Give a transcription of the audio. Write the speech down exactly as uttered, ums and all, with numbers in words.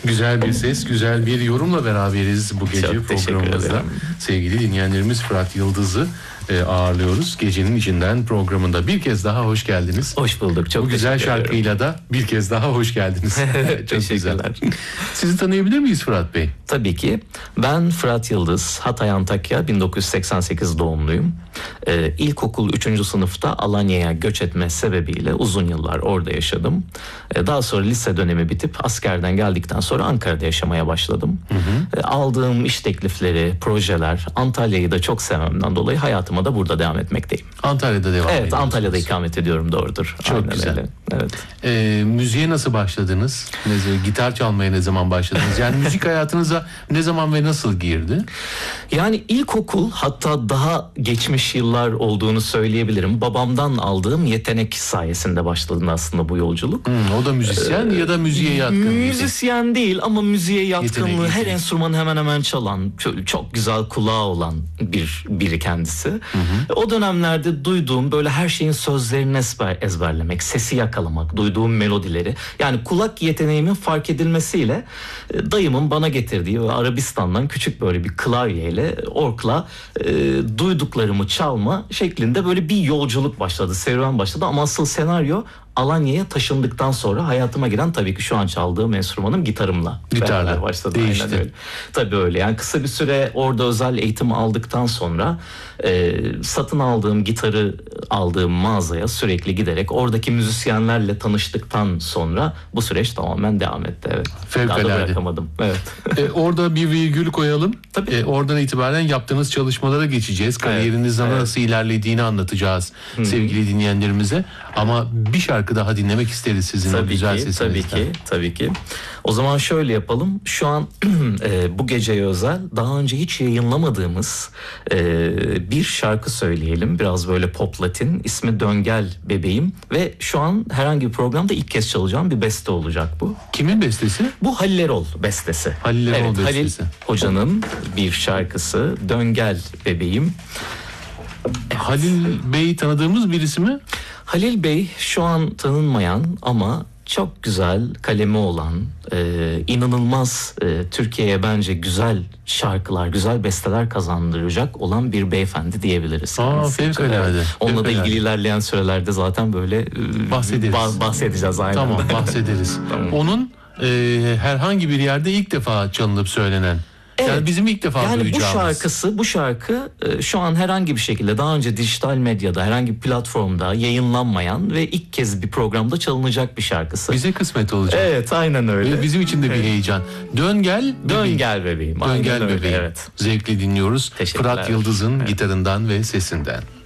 Güzel bir ses, güzel bir yorumla beraberiz bu gece Çok teşekkür programımızda. ederim. Sevgili dinleyenlerimiz, Fırat Yıldız'ı e, ağırlıyoruz. Gecenin içinden programında bir kez daha hoş geldiniz. Hoş bulduk. Çok Bu güzel teşekkür ederim. şarkıyla da bir kez daha hoş geldiniz. Çok Teşekkürler. güzel. Sizi tanıyabilir miyiz Fırat Bey? Tabii ki. Ben Fırat Yıldız, Hatay Antakya, bin dokuz yüz seksen sekiz doğumluyum. Ee, ilkokul üçüncü sınıfta Alanya'ya göç etme sebebiyle uzun yıllar orada yaşadım. Ee, daha sonra lise dönemi bitip askerden geldikten sonra Ankara'da yaşamaya başladım. Hı hı. Ee, aldığım iş teklifleri, projeler, Antalya'yı da çok sevmemden dolayı hayatıma da burada devam etmekteyim. Antalya'da devam Evet, ediyorsunuz. Antalya'da ikamet ediyorum, doğrudur. Çok Aynen güzel. öyle. Evet. E, müziğe nasıl başladınız? Ne, gitar çalmaya ne zaman başladınız? Yani müzik hayatınıza ne zaman ve nasıl girdi? Yani ilkokul, hatta daha geçmiş yıllar olduğunu söyleyebilirim. Babamdan aldığım yetenek sayesinde başladı aslında bu yolculuk. Hmm, o da müzisyen ee, ya da müziğe yatkın mıydı? Müzisyen değil ama müziğe yatkınlığı, Yetenek, her yetenek. enstrümanı hemen hemen çalan, çok, çok güzel kulağı olan bir biri kendisi. Hı hı. O dönemlerde duyduğum böyle her şeyin sözlerini ezber, ezberlemek, sesi yakalamak, duyduğum melodileri, yani kulak yeteneğimin fark edilmesiyle dayımın bana getirdiği ve Arabistan'dan küçük böyle bir klavyeyle, orkla e, duyduklarımı çalma şeklinde böyle bir yolculuk başladı, serüven başladı. Ama asıl senaryo Alanya'ya taşındıktan sonra hayatıma giren, tabii ki şu an çaldığım enstrümanım gitarımla Gitarla beraber başladı. değişti. Aynen öyle. Tabii öyle. Yani kısa bir süre orada özel eğitim aldıktan sonra e, satın aldığım gitarı aldığım mağazaya sürekli giderek oradaki müzisyenlerle tanıştıktan sonra bu süreç tamamen devam etti. Evet. Fevkalade. Daha da bırakamadım. Evet. e, orada bir virgül koyalım. Tabii. E, oradan itibaren yaptığınız çalışmalara geçeceğiz. Kariyerinizde Evet. nasıl ilerlediğini anlatacağız Hı. sevgili dinleyenlerimize. Ama bir şarkı daha dinlemek isteriz sizin Tabii o güzel ki, sesinizden. tabii ki, tabii ki. O zaman şöyle yapalım. Şu an e, bu geceye özel, daha önce hiç yayınlamadığımız e, bir şarkı söyleyelim. Biraz böyle pop latin. İsmi Dön Gel Bebeğim ve şu an herhangi bir programda ilk kez çalacağım bir beste olacak bu. Kimin bestesi? Bu Halil Erol bestesi. Halil Erol evet, bestesi. Halil Hoca'nın bir şarkısı Dön Gel Bebeğim. Halil Bey tanıdığımız birisi mi? Halil Bey şu an tanınmayan ama çok güzel kalemi olan, e, inanılmaz e, Türkiye'ye bence güzel şarkılar, güzel besteler kazandıracak olan bir beyefendi diyebiliriz. Aa, fevkalade. Evet. Onunla da Fevkalade. ilgili ilerleyen sürelerde zaten böyle e, Bahsederiz. bah- bahsedeceğiz aynen. Tamam, bahsederiz. Tamam. Onun e, herhangi bir yerde ilk defa çalınıp söylenen. Evet. Yani bizim ilk defa Yani bu duyacağımız. şarkısı, bu şarkı e, şu an herhangi bir şekilde daha önce dijital medyada, herhangi bir platformda yayınlanmayan ve ilk kez bir programda çalınacak bir şarkısı. Bize kısmet olacak. Evet, aynen öyle. Ve bizim için de bir heyecan. Dön gel Dön bebeğim. gel bebeğim. Dön Aynen gel öyle, bebeğim. evet. Zevkle dinliyoruz. Teşekkürler. Fırat Yıldız'ın Evet. gitarından ve sesinden.